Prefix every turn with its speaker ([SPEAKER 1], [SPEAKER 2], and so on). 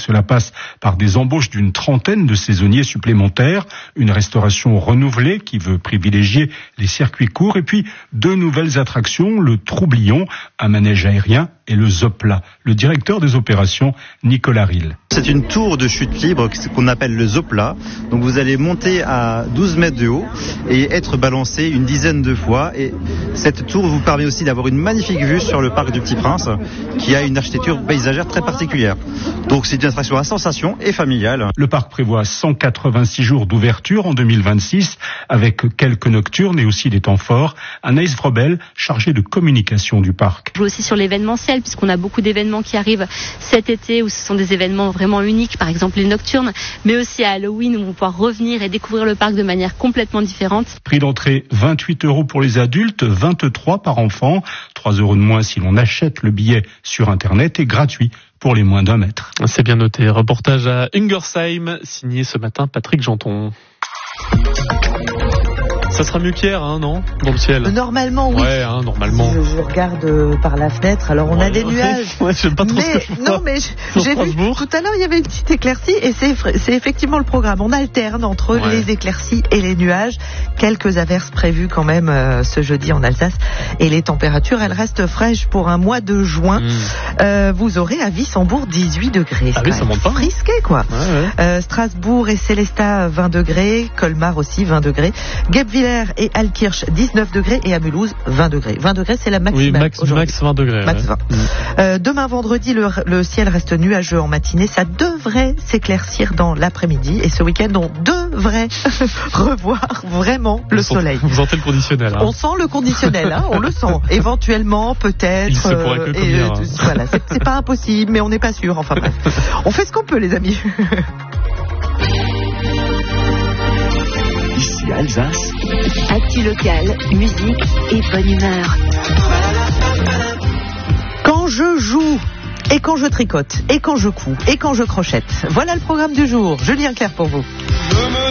[SPEAKER 1] que cela passe par des embauches d'une trentaine de saisonniers supplémentaires, une restauration renouvelée qui veut privilégier les circuits courts et puis 2 nouvelles attractions, le Troublion, un manège aérien et le Zopla. Le directeur des opérations, Nicolas Ril.
[SPEAKER 2] C'est une tour de chute libre qu'on appelle le Zopla. Donc vous allez monter à 12 mètres de haut et être balancé une dizaine de fois. Et cette tour vous permet aussi d'avoir une magnifique vue sur le parc du Petit Prince qui a une architecture paysagère très particulière. Donc c'est une attraction à sensation et familiale.
[SPEAKER 1] Le parc prévoit 186 jours d'ouverture en 2026 avec quelques nocturnes et aussi des temps forts. Anaïs Vrobel, chargée de communication du parc.
[SPEAKER 3] On joue aussi sur l'événementiel puisqu'on a beaucoup d'événements qui arrivent cet été où ce sont des événements vraiment uniques, par exemple les nocturnes, mais aussi à Halloween où on va pouvoir revenir et découvrir le parc de manière complètement différente.
[SPEAKER 1] Prix d'entrée 28 € pour les adultes, 23 par enfant, 3 € de moins si l'on achète le billet sur Internet et gratuit pour les moins d'1 mètre.
[SPEAKER 4] C'est bien noté. Reportage à Ingersheim, signé ce matin Patrick Janton. Ça sera mieux qu'hier, non, dans le ciel.
[SPEAKER 5] Normalement, oui.
[SPEAKER 4] Ouais, normalement.
[SPEAKER 5] Je regarde par la fenêtre. Alors, on a des nuages.
[SPEAKER 4] Ouais, j'aime pas trop ce que je vois.
[SPEAKER 5] Non, mais j'ai vu tout à l'heure, il y avait une petite éclaircie et c'est effectivement le programme. On alterne entre les éclaircies et les nuages. Quelques averses prévues quand même ce jeudi en Alsace. Et les températures, elles restent fraîches pour un mois de juin. Vous aurez à Wissembourg 18 degrés.
[SPEAKER 4] Ah oui, ça monte pas.
[SPEAKER 5] Risqué, quoi.
[SPEAKER 4] Ouais.
[SPEAKER 5] Strasbourg et Célestat 20 degrés. Colmar aussi 20 degrés. Guebwiller et Altkirch 19 degrés et à Mulhouse 20 degrés. 20 degrés, c'est la maximale.
[SPEAKER 4] Oui, max 20 degrés.
[SPEAKER 5] Max 20. Demain vendredi, le ciel reste nuageux en matinée. Ça devrait s'éclaircir dans l'après-midi. Et ce week-end, on devrait revoir vraiment le soleil.
[SPEAKER 4] Vous sentez le conditionnel.
[SPEAKER 5] On sent le conditionnel, on le sent. Éventuellement, peut-être.
[SPEAKER 4] Il se pourrait que le
[SPEAKER 5] voilà, c'est pas impossible, mais on n'est pas sûr. Enfin bref, on fait ce qu'on peut, les amis.
[SPEAKER 6] Ici Alsace.
[SPEAKER 7] Actu locale, musique et bonne humeur.
[SPEAKER 5] Quand je joue, et quand je tricote, et quand je couds, et quand je crochette. Voilà le programme du jour. Julien Clerc pour vous.